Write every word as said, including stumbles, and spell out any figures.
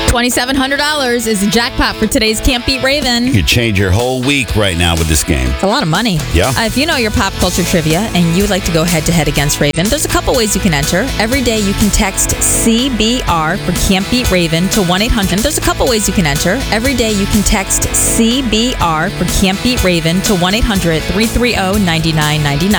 twenty-seven hundred dollars is the jackpot for today's Can't Beat Raven. You could change your whole week right now with this game. It's a lot of money. Yeah. Uh, if you know your pop culture trivia and you would like to go head-to-head against Raven, there's a couple ways you can enter. Every day you can text C B R for Can't Beat Raven to one eight hundred. There's a couple ways you can enter. Every day you can text C B R for Can't Beat Raven to one eight hundred, three three zero, nine nine nine nine.